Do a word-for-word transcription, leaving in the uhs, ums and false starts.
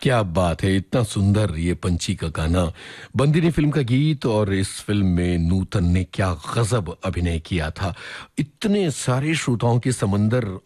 क्या बात है, इतना सुंदर ये पंछी का गाना, बंदिनी फिल्म का गीत। और इस फिल्म में नूतन ने क्या गजब अभिनय किया था। इतने सारे श्रोताओं के समंदर